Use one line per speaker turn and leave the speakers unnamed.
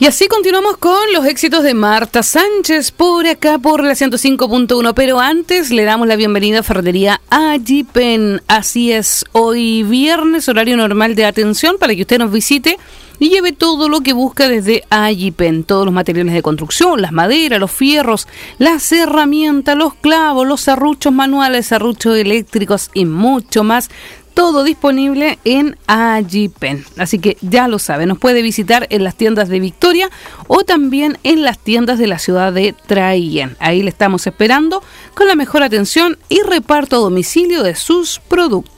Y así continuamos con los éxitos de Marta Sánchez por acá por la 105.1, pero antes le damos la bienvenida a Ferretería Ayipen. Así es, hoy viernes, horario normal de atención para que usted nos visite y lleve todo lo que busca desde Ayipen, todos los materiales de construcción, las maderas, los fierros, las herramientas, los clavos, los serruchos manuales, serruchos eléctricos y mucho más. Todo disponible en Ayipen. Así que ya lo sabe, nos puede visitar en las tiendas de Victoria o también en las tiendas de la ciudad de Traillén. Ahí le estamos esperando con la mejor atención y reparto a domicilio de sus productos.